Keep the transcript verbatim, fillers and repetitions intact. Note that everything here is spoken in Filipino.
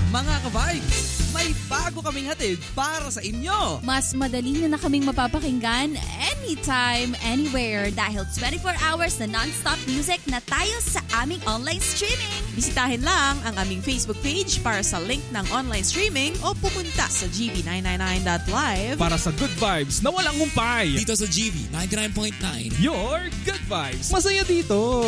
Mga ka-vibes, may bago kaming hatid para sa inyo. Mas madali nyo na kaming mapapakinggan anytime, anywhere dahil twenty-four hours na non-stop music na tayo sa aming online streaming. Bisitahin lang ang aming Facebook page para sa link ng online streaming o pumunta sa g v nine ninety-nine dot live para sa good vibes na walang humpay. Dito sa G V ninety-nine point nine. Your good vibes. Masaya dito.